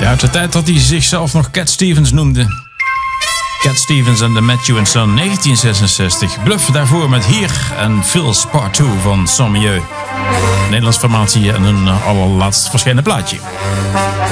Ja, uit de tijd dat hij zichzelf nog Cat Stevens noemde. Cat Stevens en de Matthew & Son, 1966. Bluff daarvoor met Hier en Phil's Part 2 van Sans Milieu. Nederlands formatie en hun allerlaatst verschenen plaatje.